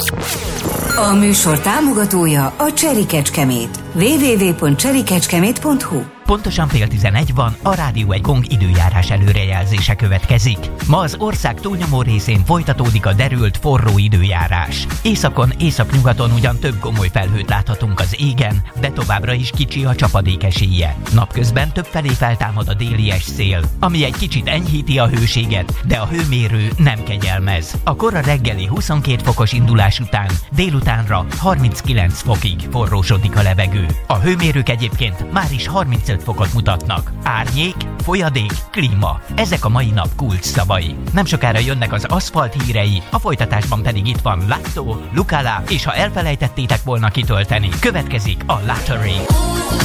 A műsor támogatója a Cseri Kecskemét. www.cserikecskemét.hu. Pontosan 10:11 van, a Rádió 1 Gong időjárás előrejelzése következik. Ma az ország túlnyomó részén folytatódik a derült, forró időjárás. Északon, északnyugaton ugyan több gomoly felhőt láthatunk az égen, de továbbra is kicsi a csapadék esélye. Napközben többfelé feltámad a délies szél, ami egy kicsit enyhíti a hőséget, de a hőmérő nem kegyelmez. A kora reggeli 22 fokos indulás után délutánra 39 fokig forrósodik a levegő. A hőmérők egyébként már is 35 fokot mutatnak. Árnyék, folyadék, klíma. Ezek a mai nap kulcs szavai. Nem sokára jönnek az aszfalt hírei, a folytatásban pedig itt van Latto, Lukala, és ha elfelejtettétek volna kitölteni, következik a Lottery.